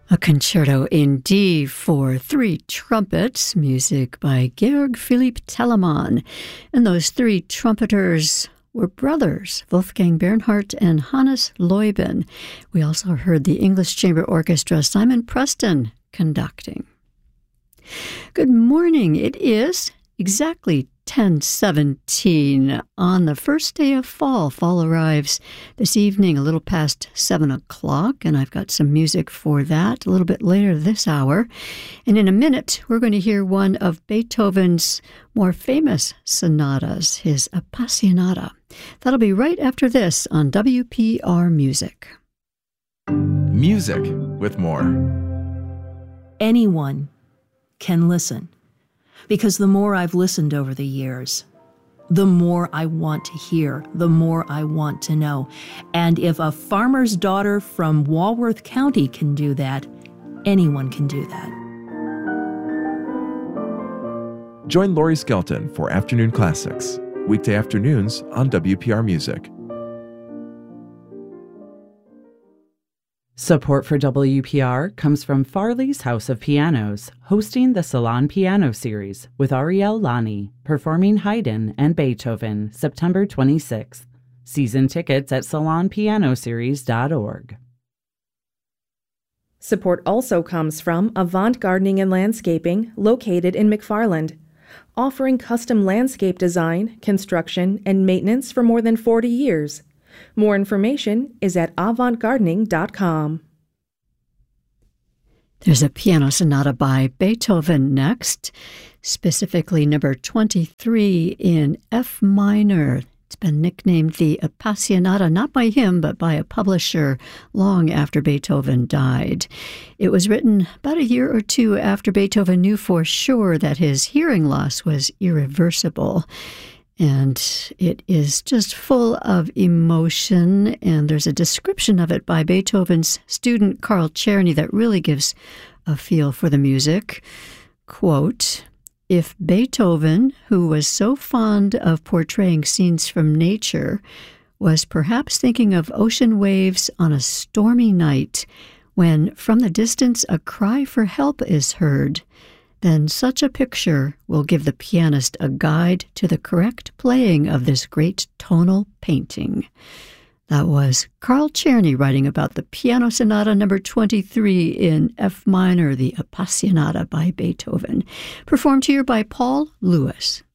A concerto in D for three trumpets, music by Georg Philipp Telemann. And those three trumpeters were brothers, Wolfgang Bernhardt and Hannes Leuben. We also heard the English Chamber Orchestra, Simon Preston, conducting. Good morning. It is exactly 10:17 on the first day of fall. Fall arrives this evening a little past 7 o'clock, and I've got some music for that a little bit later this hour. And in a minute, we're going to hear one of Beethoven's more famous sonatas, his Appassionata. That'll be right after this on WPR Music. Music with more. Anyone can listen. Because the more I've listened over the years, the more I want to hear, the more I want to know. And if a farmer's daughter from Walworth County can do that, anyone can do that. Join Laurie Skelton for Afternoon Classics, weekday afternoons on WPR Music. Support for WPR comes from Farley's House of Pianos, hosting the Salon Piano Series with Ariel Lani, performing Haydn and Beethoven, September 26th. Season tickets at salonpianoseries.org. Support also comes from Avant Gardening and Landscaping, located in McFarland, offering custom landscape design, construction, and maintenance for more than 40 years. More information is at avantgardening.com. There's a piano sonata by Beethoven next, specifically number 23 in F minor. It's been nicknamed the Appassionata, not by him, but by a publisher long after Beethoven died. It was written about a year or two after Beethoven knew for sure that his hearing loss was irreversible. And it is just full of emotion, and there's a description of it by Beethoven's student Carl Czerny that really gives a feel for the music. Quote, "If Beethoven, who was so fond of portraying scenes from nature, was perhaps thinking of ocean waves on a stormy night, when from the distance a cry for help is heard, then such a picture will give the pianist a guide to the correct playing of this great tonal painting." That was Carl Czerny writing about the piano sonata number 23 in F minor, the Appassionata by Beethoven, performed here by Paul Lewis.